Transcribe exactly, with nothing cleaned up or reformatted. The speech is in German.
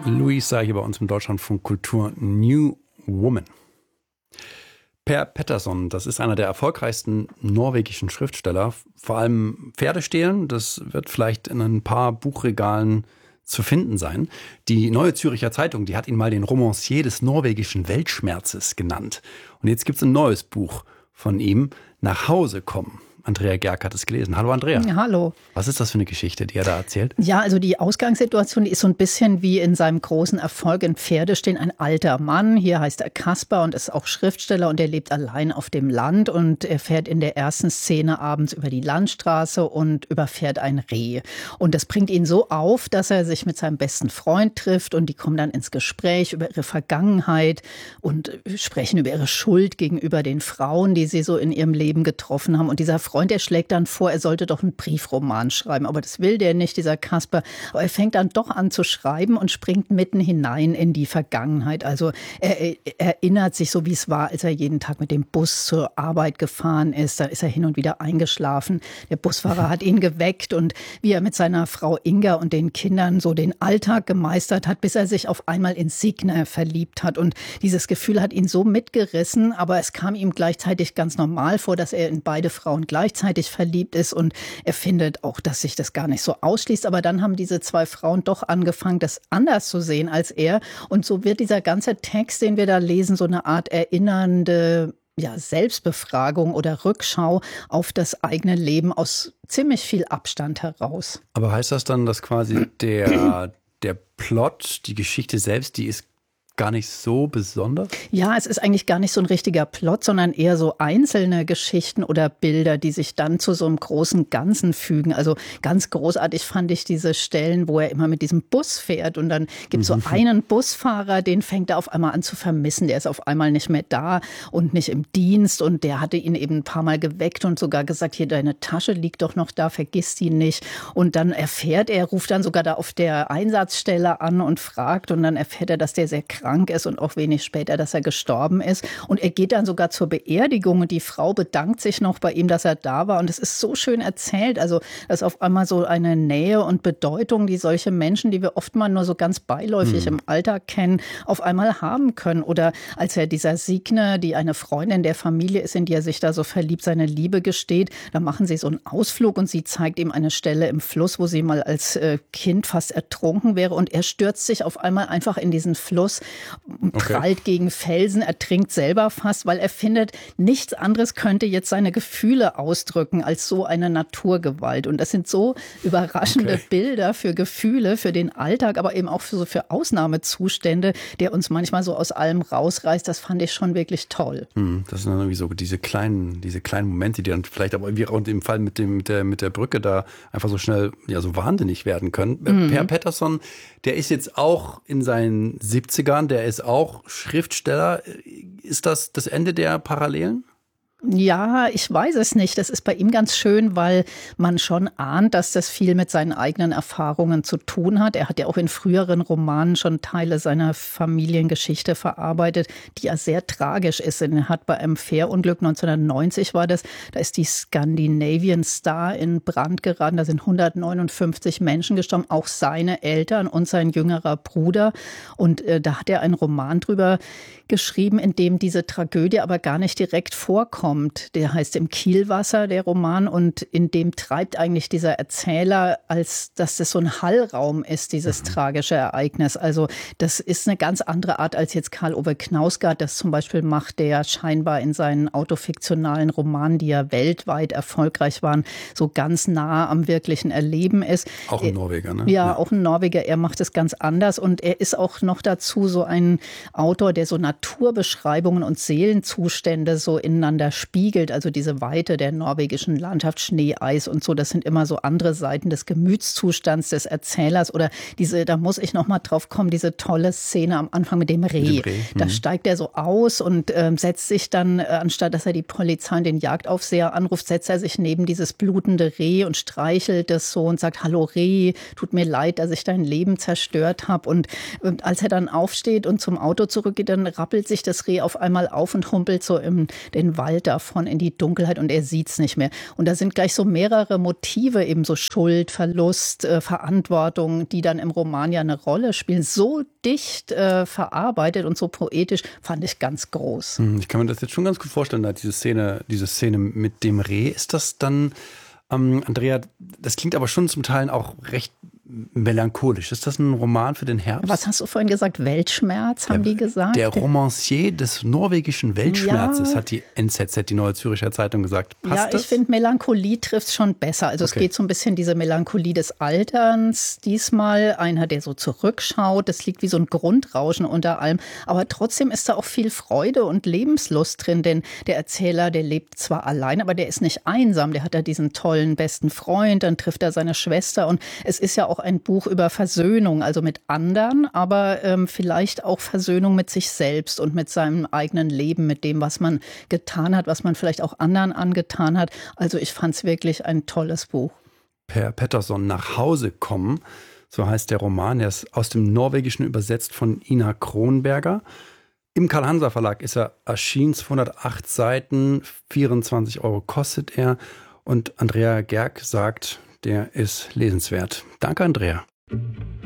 Luisa hier bei uns im Deutschlandfunk Kultur New Woman. Per Pettersson, das ist einer der erfolgreichsten norwegischen Schriftsteller. Vor allem Pferde stehlen, das wird vielleicht in ein paar Buchregalen zu finden sein. Die Neue Zürcher Zeitung, die hat ihn mal den Romancier des norwegischen Weltschmerzes genannt. Und jetzt gibt es ein neues Buch von ihm, Nach Hause kommen. Andrea Gerg hat es gelesen. Hallo Andrea. Ja, hallo. Was ist das für eine Geschichte, die er da erzählt? Ja, also die Ausgangssituation, die ist so ein bisschen wie in seinem großen Erfolg in Pferde stehen. Ein alter Mann, hier heißt er Kaspar und ist auch Schriftsteller und er lebt allein auf dem Land und er fährt in der ersten Szene abends über die Landstraße und überfährt ein Reh. Und das bringt ihn so auf, dass er sich mit seinem besten Freund trifft und die kommen dann ins Gespräch über ihre Vergangenheit und sprechen über ihre Schuld gegenüber den Frauen, die sie so in ihrem Leben getroffen haben. Und dieser Freund, der schlägt dann vor, er sollte doch einen Briefroman schreiben. Aber das will der nicht, dieser Kaspar. Aber er fängt dann doch an zu schreiben und springt mitten hinein in die Vergangenheit. Also er, er erinnert sich so, wie es war, als er jeden Tag mit dem Bus zur Arbeit gefahren ist. Da ist er hin und wieder eingeschlafen. Der Busfahrer hat ihn geweckt und wie er mit seiner Frau Inga und den Kindern so den Alltag gemeistert hat, bis er sich auf einmal in Signe verliebt hat. Und dieses Gefühl hat ihn so mitgerissen, aber es kam ihm gleichzeitig ganz normal vor, dass er in beide Frauen gleichzeitig verliebt ist und er findet auch, dass sich das gar nicht so ausschließt. Aber dann haben diese zwei Frauen doch angefangen, das anders zu sehen als er. Und so wird dieser ganze Text, den wir da lesen, so eine Art erinnernde ja, Selbstbefragung oder Rückschau auf das eigene Leben aus ziemlich viel Abstand heraus. Aber heißt das dann, dass quasi der, der Plot, die Geschichte selbst, die ist gar nicht so besonders? Ja, es ist eigentlich gar nicht so ein richtiger Plot, sondern eher so einzelne Geschichten oder Bilder, die sich dann zu so einem großen Ganzen fügen. Also ganz großartig fand ich diese Stellen, wo er immer mit diesem Bus fährt und dann gibt es so einen Busfahrer, den fängt er auf einmal an zu vermissen. Der ist auf einmal nicht mehr da und nicht im Dienst und der hatte ihn eben ein paar Mal geweckt und sogar gesagt, hier, deine Tasche liegt doch noch da, vergiss die nicht. Und dann erfährt er, ruft dann sogar da auf der Einsatzstelle an und fragt und dann erfährt er, dass der sehr krank ist und auch wenig später, dass er gestorben ist. Und er geht dann sogar zur Beerdigung und die Frau bedankt sich noch bei ihm, dass er da war. Und es ist so schön erzählt. Also das ist auf einmal so eine Nähe und Bedeutung, die solche Menschen, die wir oft mal nur so ganz beiläufig mhm. im Alltag kennen, auf einmal haben können. Oder als er dieser Signe, die eine Freundin der Familie ist, in die er sich da so verliebt, seine Liebe gesteht, da machen sie so einen Ausflug und sie zeigt ihm eine Stelle im Fluss, wo sie mal als Kind fast ertrunken wäre. Und er stürzt sich auf einmal einfach in diesen Fluss, prallt okay. gegen Felsen, ertrinkt selber fast, weil er findet, nichts anderes könnte jetzt seine Gefühle ausdrücken als so eine Naturgewalt. Und das sind so überraschende okay. Bilder für Gefühle, für den Alltag, aber eben auch für, so für Ausnahmezustände, der uns manchmal so aus allem rausreißt. Das fand ich schon wirklich toll. Hm, das sind dann irgendwie so diese kleinen, diese kleinen Momente, die dann vielleicht aber irgendwie auch im Fall mit, dem, mit, der, mit der Brücke da einfach so schnell ja, so wahnsinnig werden können. Mhm. Per Pettersson, der ist jetzt auch in seinen siebzigern, der ist auch Schriftsteller. Ist das das Ende der Parallelen? Ja, ich weiß es nicht. Das ist bei ihm ganz schön, weil man schon ahnt, dass das viel mit seinen eigenen Erfahrungen zu tun hat. Er hat ja auch in früheren Romanen schon Teile seiner Familiengeschichte verarbeitet, die ja sehr tragisch ist. Er hat bei einem Fährunglück neunzehnhundertneunzig war das, da ist die Scandinavian Star in Brand geraten. Da sind hundertneunundfünfzig Menschen gestorben, auch seine Eltern und sein jüngerer Bruder. Und äh, da hat er einen Roman drüber geschrieben, in dem diese Tragödie aber gar nicht direkt vorkommt. Der heißt Im Kielwasser, der Roman, und in dem treibt eigentlich dieser Erzähler, als dass das so ein Hallraum ist, dieses mhm. tragische Ereignis. Also das ist eine ganz andere Art als jetzt Karl Ove Knausgard das zum Beispiel macht, der scheinbar in seinen autofiktionalen Romanen, die ja weltweit erfolgreich waren, so ganz nah am wirklichen Erleben ist. Auch ein Norweger, ne? Ja, ja, auch ein Norweger. Er macht es ganz anders und er ist auch noch dazu so ein Autor, der so Naturbeschreibungen und Seelenzustände so ineinander spiegelt, also diese Weite der norwegischen Landschaft, Schnee, Eis und so, das sind immer so andere Seiten des Gemütszustands des Erzählers oder diese, da muss ich noch mal drauf kommen, diese tolle Szene am Anfang mit dem Reh. Mit dem Reh. Da mhm. steigt er so aus und äh, setzt sich dann, äh, anstatt dass er die Polizei und den Jagdaufseher anruft, setzt er sich neben dieses blutende Reh und streichelt es so und sagt, hallo Reh, tut mir leid, dass ich dein Leben zerstört habe. Und, und als er dann aufsteht und zum Auto zurückgeht, dann rappelt sich das Reh auf einmal auf und humpelt so in den Wald fällt davon in die Dunkelheit und er sieht es nicht mehr. Und da sind gleich so mehrere Motive, eben so Schuld, Verlust, äh, Verantwortung, die dann im Roman ja eine Rolle spielen. So dicht äh, verarbeitet und so poetisch, fand ich ganz groß. Ich kann mir das jetzt schon ganz gut vorstellen, da diese Szene, diese Szene mit dem Reh. Ist das dann, ähm, Andrea, das klingt aber schon zum Teil auch recht melancholisch. Ist das ein Roman für den Herbst? Was hast du vorhin gesagt? Weltschmerz, haben der, die gesagt? Der Romancier des norwegischen Weltschmerzes, ja. hat die N Z Z, die Neue Zürcher Zeitung, gesagt. Passt ja, das? ich finde, Melancholie trifft schon besser. Also okay. Es geht so ein bisschen diese Melancholie des Alterns. Diesmal einer, der so zurückschaut. Das liegt wie so ein Grundrauschen unter allem. Aber trotzdem ist da auch viel Freude und Lebenslust drin. Denn der Erzähler, der lebt zwar allein, aber der ist nicht einsam. Der hat da diesen tollen besten Freund. Dann trifft er seine Schwester. Und es ist ja auch ein Buch über Versöhnung, also mit anderen, aber ähm, vielleicht auch Versöhnung mit sich selbst und mit seinem eigenen Leben, mit dem, was man getan hat, was man vielleicht auch anderen angetan hat. Also ich fand es wirklich ein tolles Buch. Per Pettersson, nach Hause kommen, so heißt der Roman. Er ist aus dem Norwegischen übersetzt von Ina Kronberger. Im Karl-Hanser Verlag ist er erschienen, zweihundertacht Seiten, vierundzwanzig Euro kostet er. Und Andrea Gerg sagt, der ist lesenswert. Danke, Andrea.